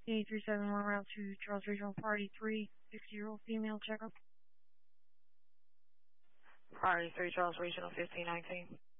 A371 Route 2, Charles Regional Party 3, 6-year-old female checkup. Party 3, Charles Regional 1519.